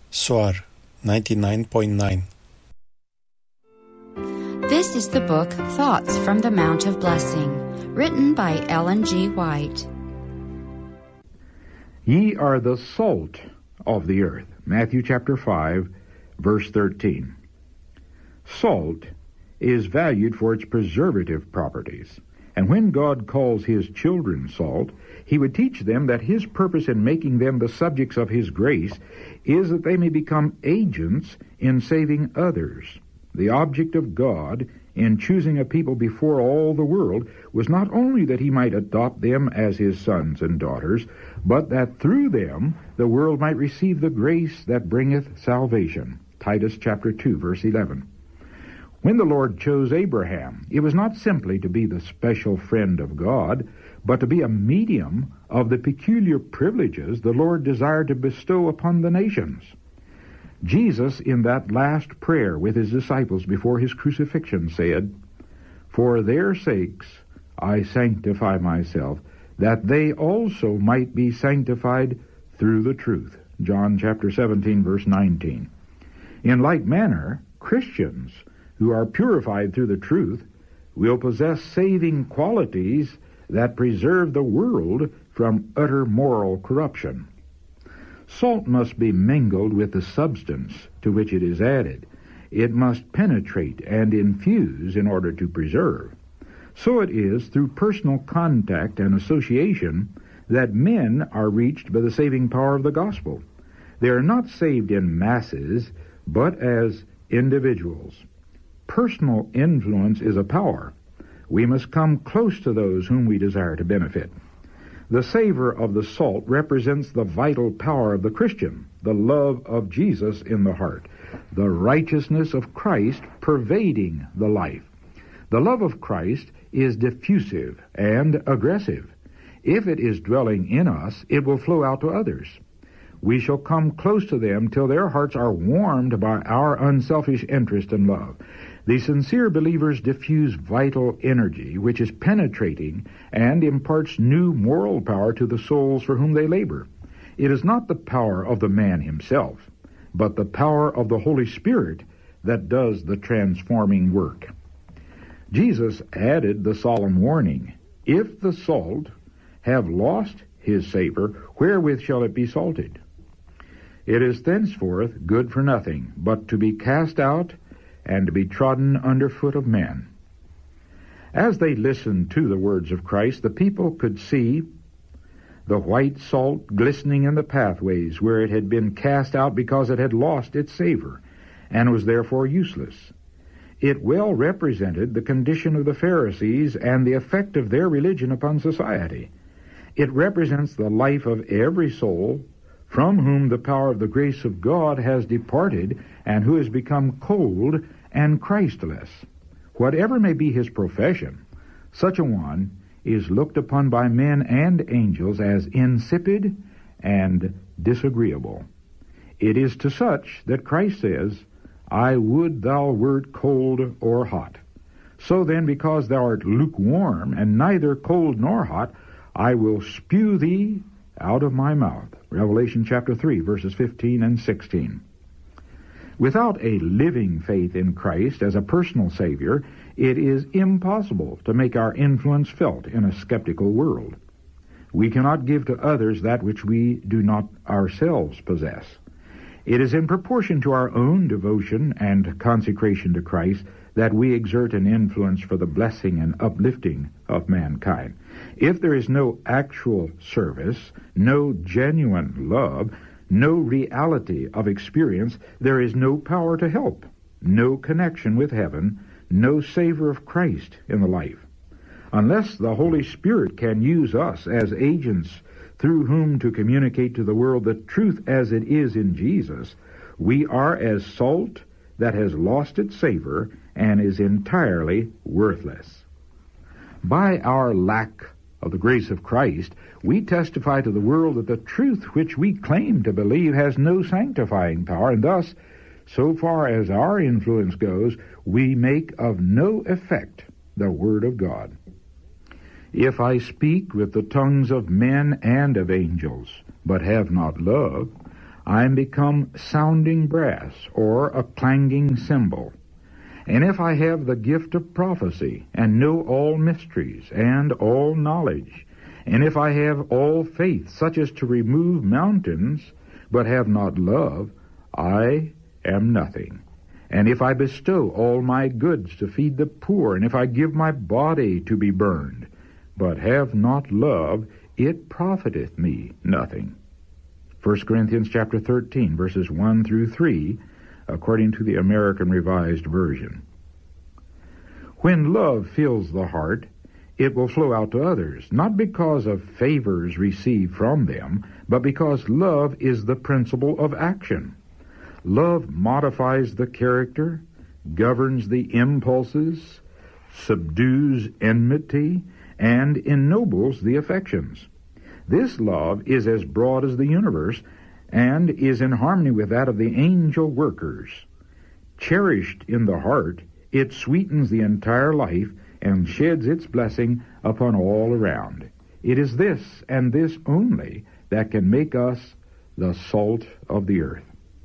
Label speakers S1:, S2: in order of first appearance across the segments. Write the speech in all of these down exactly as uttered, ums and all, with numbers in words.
S1: Soar ninety-nine point nine.
S2: This is the book Thoughts from the Mount of Blessing, written by Ellen G. White.
S3: Ye are the salt of the earth. Matthew chapter five, verse thirteen. Salt is valued for its preservative properties. And when God calls his children salt, he would teach them that his purpose in making them the subjects of his grace is that they may become agents in saving others. The object of God in choosing a people before all the world was not only that he might adopt them as his sons and daughters, but that through them the world might receive the grace that bringeth salvation. Titus chapter two, verse eleven. When the Lord chose Abraham, it was not simply to be the special friend of God, but to be a medium of the peculiar privileges the Lord desired to bestow upon the nations. Jesus, in that last prayer with his disciples before his crucifixion, said, For their sakes I sanctify myself, that they also might be sanctified through the truth. John chapter seventeen, verse nineteen. In like manner, Christians who are purified through the truth will possess saving qualities that preserve the world from utter moral corruption. Salt must be mingled with the substance to which it is added. It must penetrate and infuse in order to preserve. So it is through personal contact and association that men are reached by the saving power of the gospel. They are not saved in masses, but as individuals. Personal influence is a power. We must come close to those whom we desire to benefit. The savor of the salt represents the vital power of the Christian, the love of Jesus in the heart, the righteousness of Christ pervading the life. The love of Christ is diffusive and aggressive. If it is dwelling in us, it will flow out to others. We shall come close to them till their hearts are warmed by our unselfish interest and love. The sincere believers diffuse vital energy, which is penetrating and imparts new moral power to the souls for whom they labor. It is not the power of the man himself, but the power of the Holy Spirit that does the transforming work. Jesus added the solemn warning, If the salt have lost his savor, wherewith shall it be salted? It is thenceforth good for nothing, but to be cast out and to be trodden under foot of men. As they listened to the words of Christ, the people could see the white salt glistening in the pathways where it had been cast out because it had lost its savor and was therefore useless. It well represented the condition of the Pharisees and the effect of their religion upon society. It represents the life of every soul from whom the power of the grace of God has departed and who has become cold and Christless. Whatever may be his profession, such a one is looked upon by men and angels as insipid and disagreeable. It is to such that Christ says, I would thou wert cold or hot. So then, because thou art lukewarm and neither cold nor hot, I will spew thee out of my mouth. Revelation chapter three, verses fifteen and sixteen. Without a living faith in Christ as a personal Savior, it is impossible to make our influence felt in a skeptical world. We cannot give to others that which we do not ourselves possess. It is in proportion to our own devotion and consecration to Christ that we exert an influence for the blessing and uplifting of mankind. If there is no actual service, no genuine love, no reality of experience, there is no power to help, no connection with heaven, no savor of Christ in the life. Unless the Holy Spirit can use us as agents through whom to communicate to the world the truth as it is in Jesus, we are as salt that has lost its savor and is entirely worthless. By our lack of the grace of Christ, we testify to the world that the truth which we claim to believe has no sanctifying power, and thus, so far as our influence goes, we make of no effect the Word of God. If I speak with the tongues of men and of angels, but have not love, I am become sounding brass or a clanging cymbal. And if I have the gift of prophecy, and know all mysteries, and all knowledge, and if I have all faith, such as to remove mountains, but have not love, I am nothing. And if I bestow all my goods to feed the poor, and if I give my body to be burned, but have not love, it profiteth me nothing. First Corinthians chapter thirteen, verses one through three, according to the American Revised Version. When love fills the heart, it will flow out to others, not because of favors received from them, but because love is the principle of action. Love modifies the character, governs the impulses, subdues enmity, and ennobles the affections. This love is as broad as the universe, and is in harmony with that of the angel workers. Cherished in the heart, it sweetens the entire life and sheds its blessing upon all around. It is this, and this only, that can make us the salt of the earth.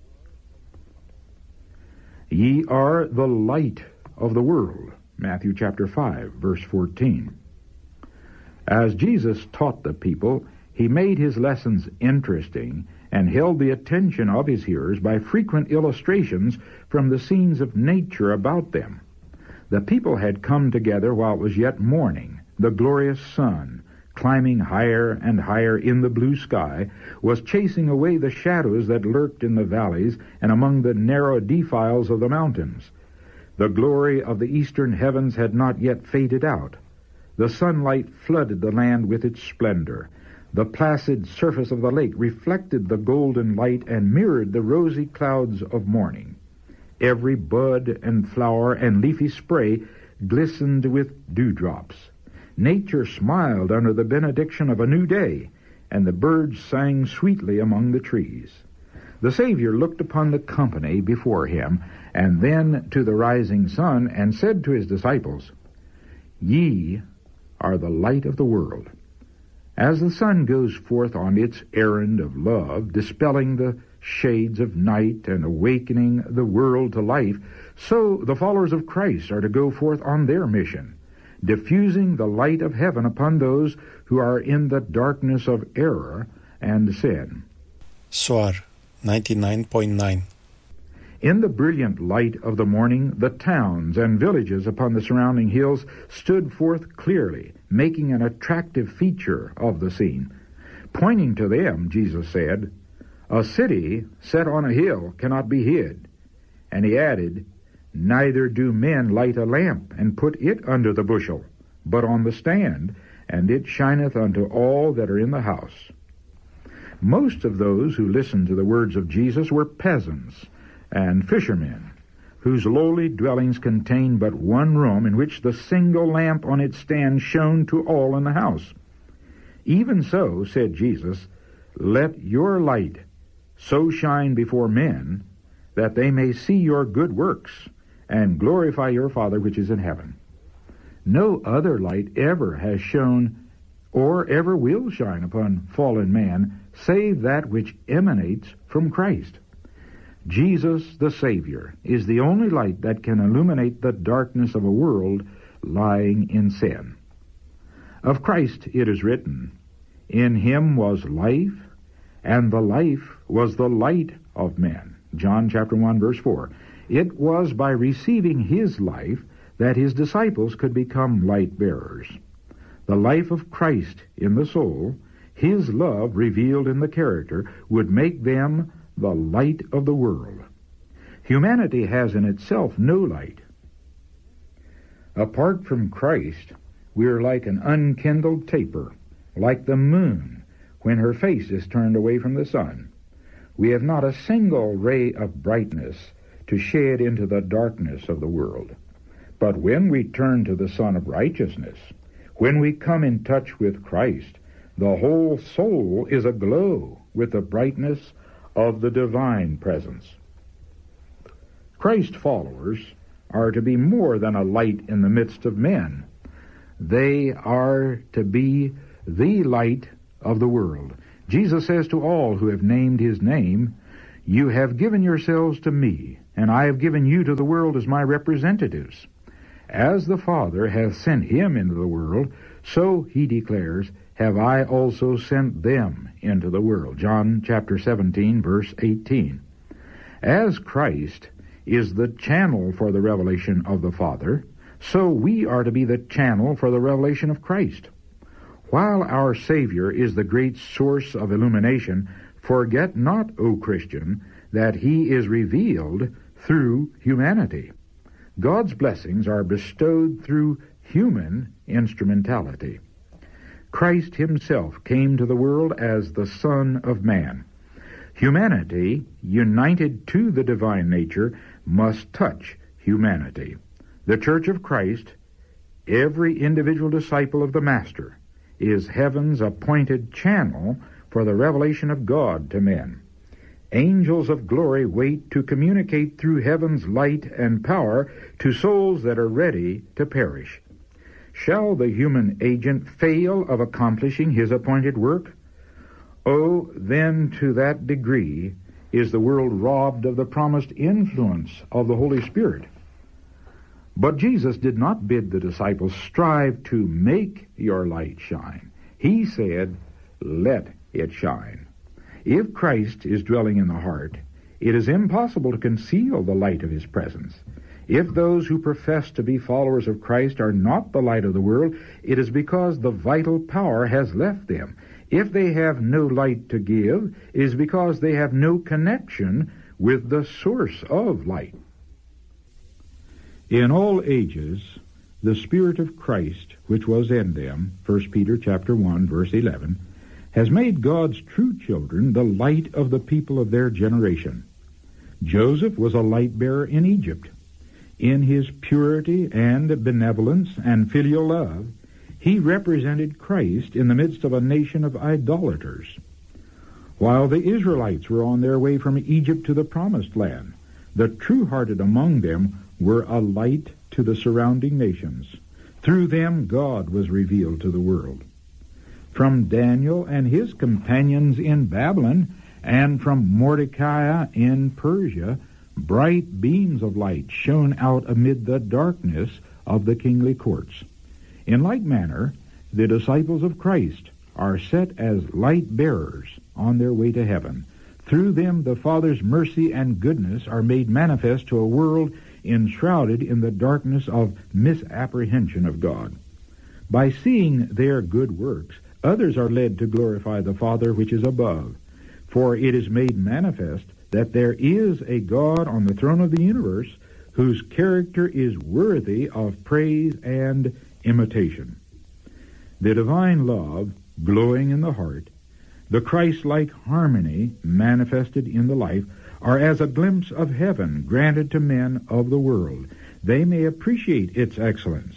S3: Ye are the light of the world, Matthew chapter five, verse fourteen. As Jesus taught the people, he made his lessons interesting and held the attention of his hearers by frequent illustrations from the scenes of nature about them. The people had come together while it was yet morning. The glorious sun, climbing higher and higher in the blue sky, was chasing away the shadows that lurked in the valleys and among the narrow defiles of the mountains. The glory of the eastern heavens had not yet faded out. The sunlight flooded the land with its splendor. The placid surface of the lake reflected the golden light and mirrored the rosy clouds of morning. Every bud and flower and leafy spray glistened with dewdrops. Nature smiled under the benediction of a new day, and the birds sang sweetly among the trees. The Savior looked upon the company before him, and then to the rising sun, and said to his disciples, Ye are the light of the world. As the sun goes forth on its errand of love, dispelling the shades of night and awakening the world to life, so the followers of Christ are to go forth on their mission, diffusing the light of heaven upon those who are in the darkness of error and sin.
S1: Soar, ninety-nine point nine.
S3: In the brilliant light of the morning, the towns and villages upon the surrounding hills stood forth clearly, making an attractive feature of the scene. Pointing to them, Jesus said, A city set on a hill cannot be hid. And he added, Neither do men light a lamp and put it under the bushel, but on the stand, and it shineth unto all that are in the house. Most of those who listened to the words of Jesus were peasants and fishermen, whose lowly dwellings contained but one room in which the single lamp on its stand shone to all in the house. Even so, said Jesus, let your light so shine before men, that they may see your good works, and glorify your Father which is in heaven. No other light ever has shone, or ever will shine upon fallen man, save that which emanates from Christ. Jesus, the Savior, is the only light that can illuminate the darkness of a world lying in sin. Of Christ it is written, In him was life, and the life was the light of men. John chapter one, verse four. It was by receiving his life that his disciples could become light bearers. The life of Christ in the soul, his love revealed in the character, would make them the light of the world. Humanity has in itself no light. Apart from Christ, we are like an unkindled taper, like the moon when her face is turned away from the sun. We have not a single ray of brightness to shed into the darkness of the world. But when we turn to the Son of Righteousness, when we come in touch with Christ, the whole soul is aglow with the brightness of the divine presence. Christ followers are to be more than a light in the midst of men. They are to be the light of the world. Jesus says to all who have named his name, You have given yourselves to me, and I have given you to the world as my representatives. As the Father hath sent him into the world, so, he declares, have I also sent them into the world. John chapter seventeen, verse eighteen. As Christ is the channel for the revelation of the Father, so we are to be the channel for the revelation of Christ. While our Savior is the great source of illumination, forget not, O Christian, that he is revealed through humanity. God's blessings are bestowed through human instrumentality. Christ himself came to the world as the Son of Man. Humanity, united to the divine nature, must touch humanity. The Church of Christ, every individual disciple of the Master, is heaven's appointed channel for the revelation of God to men. Angels of glory wait to communicate through heaven's light and power to souls that are ready to perish. Shall the human agent fail of accomplishing his appointed work? Oh, then to that degree is the world robbed of the promised influence of the Holy Spirit. But Jesus did not bid the disciples strive to make your light shine. He said, let it shine. If Christ is dwelling in the heart, it is impossible to conceal the light of his presence. If those who profess to be followers of Christ are not the light of the world, it is because the vital power has left them. If they have no light to give, it is because they have no connection with the source of light. In all ages, the Spirit of Christ, which was in them, First Peter chapter one, verse eleven, has made God's true children the light of the people of their generation. Joseph was a light-bearer in Egypt. In his purity and benevolence and filial love, he represented Christ in the midst of a nation of idolaters. While the Israelites were on their way from Egypt to the Promised Land, the true-hearted among them were a light to the surrounding nations. Through them, God was revealed to the world. From Daniel and his companions in Babylon, and from Mordecai in Persia, bright beams of light shone out amid the darkness of the kingly courts. In like manner, the disciples of Christ are set as light-bearers on their way to heaven. Through them, the Father's mercy and goodness are made manifest to a world enshrouded in the darkness of misapprehension of God. By seeing their good works, others are led to glorify the Father which is above. For it is made manifest that there is a God on the throne of the universe whose character is worthy of praise and imitation. The divine love glowing in the heart, the Christ-like harmony manifested in the life, are as a glimpse of heaven granted to men of the world. They may appreciate its excellence.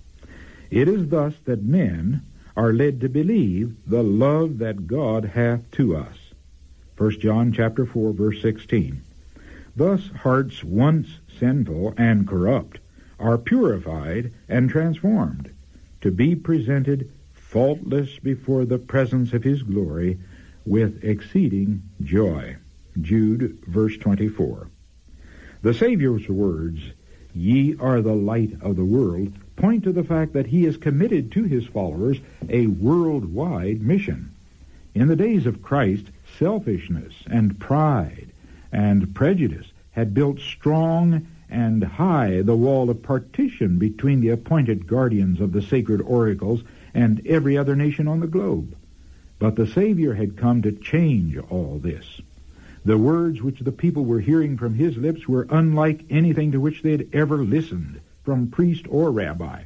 S3: It is thus that men are led to believe the love that God hath to us. First John chapter four, verse sixteen. Thus hearts once sinful and corrupt are purified and transformed to be presented faultless before the presence of his glory with exceeding joy. Jude, verse twenty-four. The Savior's words, "Ye are the light of the world," point to the fact that he has committed to his followers a worldwide mission. In the days of Christ, selfishness and pride and prejudice had built strong and high the wall of partition between the appointed guardians of the sacred oracles and every other nation on the globe. But the Savior had come to change all this. The words which the people were hearing from his lips were unlike anything to which they had ever listened from priest or rabbi.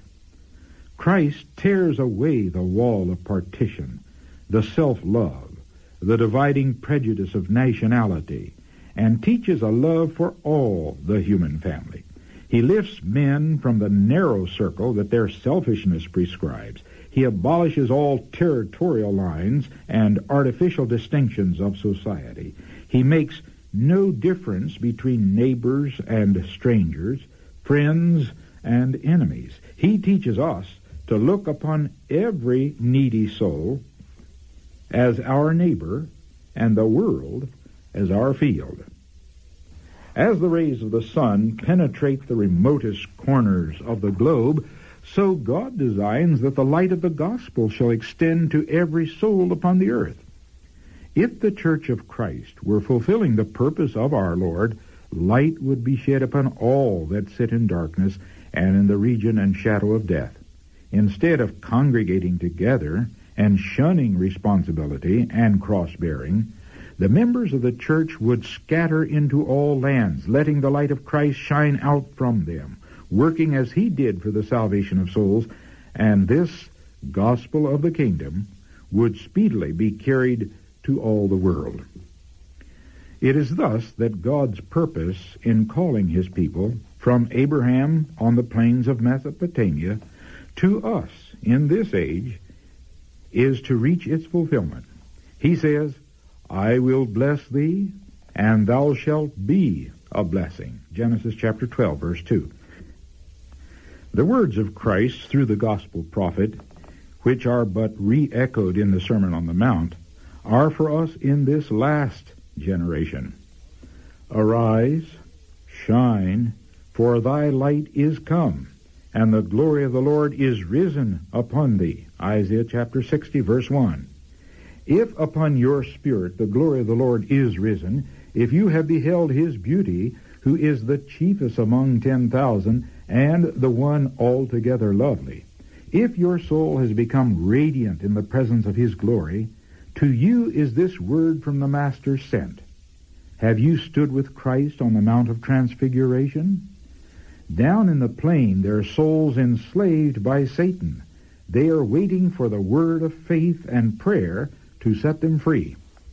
S3: Christ tears away the wall of partition, the self-love, the dividing prejudice of nationality, and teaches a love for all the human family. He lifts men from the narrow circle that their selfishness prescribes. He abolishes all territorial lines and artificial distinctions of society. He makes no difference between neighbors and strangers, friends and enemies. He teaches us to look upon every needy soul as our neighbor and the world as our field. As the rays of the sun penetrate the remotest corners of the globe, so God designs that the light of the gospel shall extend to every soul upon the earth. If the Church of Christ were fulfilling the purpose of our Lord, light would be shed upon all that sit in darkness and in the region and shadow of death. Instead of congregating together and shunning responsibility and cross-bearing, the members of the church would scatter into all lands, letting the light of Christ shine out from them, working as he did for the salvation of souls, and this gospel of the kingdom would speedily be carried to all the world. It is thus that God's purpose in calling his people from Abraham on the plains of Mesopotamia to us in this age is to reach its fulfillment. He says, I will bless thee, and thou shalt be a blessing. Genesis chapter twelve, verse two. The words of Christ through the gospel prophet, which are but re-echoed in the Sermon on the Mount, are for us in this last generation. Arise, shine, for thy light is come, and the glory of the Lord is risen upon thee. Isaiah chapter sixty, verse one. If upon your spirit the glory of the Lord is risen, if you have beheld his beauty, who is the chiefest among ten thousand, and the one altogether lovely, if your soul has become radiant in the presence of his glory, to you is this word from the Master sent. Have you stood with Christ on the Mount of Transfiguration? Down in the plain there are souls enslaved by Satan. They are waiting for the word of faith and prayer to set them free.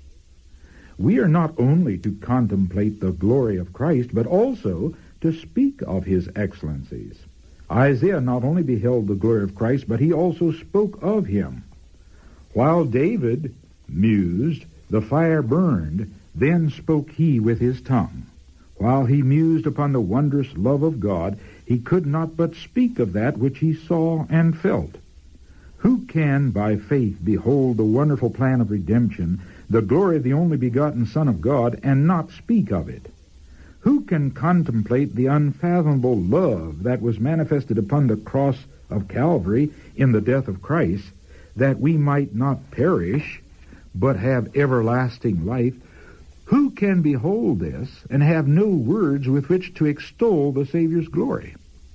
S3: We are not only to contemplate the glory of Christ, but also to speak of his excellencies. Isaiah not only beheld the glory of Christ, but he also spoke of him. While David mused, the fire burned, then spoke he with his tongue. While he mused upon the wondrous love of God, he could not but speak of that which he saw and felt. Who can, by faith, behold the wonderful plan of redemption, the glory of the only begotten Son of God, and not speak of it? Who can contemplate the unfathomable love that was manifested upon the cross of Calvary in the death of Christ, that we might not perish, but have everlasting life? Who can behold this and have no words with which to extol the Savior's glory?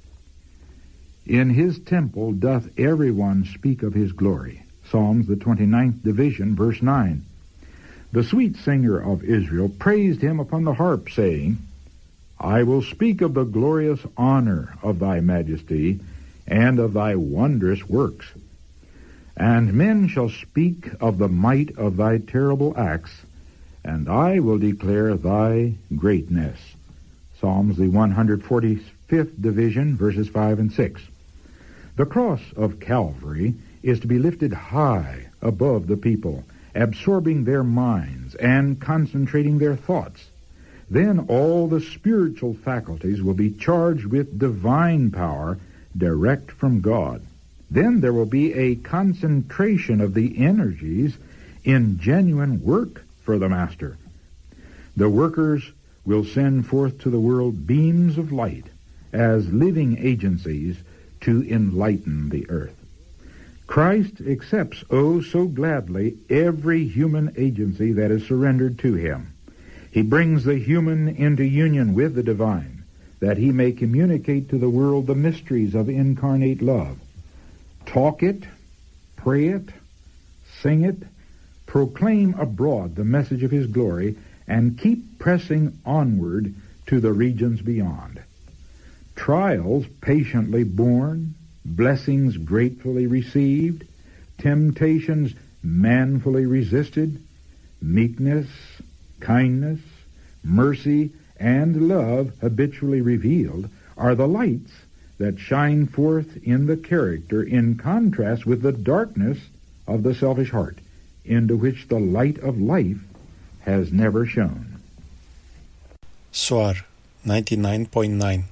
S3: In his temple doth every one speak of his glory. Psalms, the twenty-ninth division, verse nine. The sweet singer of Israel praised him upon the harp, saying, I will speak of the glorious honor of thy majesty, and of thy wondrous works. And men shall speak of the might of thy terrible acts, and I will declare thy greatness. Psalms, the one hundred forty-fifth division, verses five and six. The cross of Calvary is to be lifted high above the people, absorbing their minds and concentrating their thoughts. Then all the spiritual faculties will be charged with divine power direct from God. Then there will be a concentration of the energies in genuine work for the Master. The workers will send forth to the world beams of light as living agencies to enlighten the earth. Christ accepts, oh so gladly, every human agency that is surrendered to him. He brings the human into union with the divine, that he may communicate to the world the mysteries of incarnate love. Talk it, pray it, sing it, proclaim abroad the message of his glory, and keep pressing onward to the regions beyond. Trials patiently borne, blessings gratefully received, temptations manfully resisted, meekness, kindness, mercy, and love habitually revealed are the lights that shine forth in the character in contrast with the darkness of the selfish heart, into which the light of life has never shone.
S1: Soar ninety-nine point nine